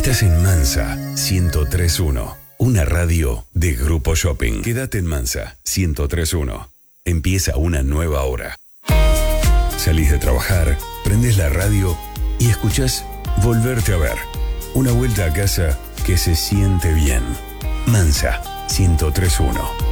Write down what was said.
Estás en Mansa 103.1, una radio de Grupo Shopping. Quédate en Mansa 103.1. Empieza una nueva hora. Salís de trabajar, prendés la radio y escuchás Volverte a ver. Una vuelta a casa que se siente bien. Mansa 103.1.